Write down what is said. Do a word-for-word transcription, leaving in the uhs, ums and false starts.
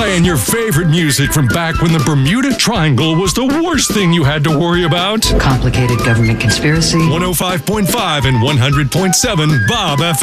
Playing your favorite music from back when the Bermuda Triangle was the worst thing you had to worry about. Complicated government conspiracy. one oh five point five and one hundred point seven Bob F M.